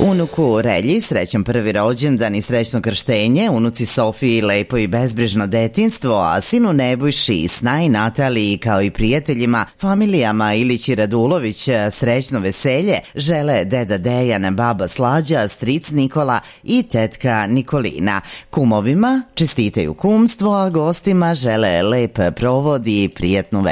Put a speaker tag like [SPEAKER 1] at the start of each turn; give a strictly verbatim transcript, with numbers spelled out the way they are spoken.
[SPEAKER 1] Unuku Relji srećan prvi rođendan i srećno krštenje, unuci Sofiji lepo i bezbrižno detinstvo, a sinu Nebojši, Snaj, Nataliji kao i prijateljima, familijama Ilić i Radulović srećno veselje žele deda Dejan, baba Slađa, stric Nikola i tetka Nikolina. Kumovima čestitaju kumstvo, a gostima žele lep provod i prijatnu večer.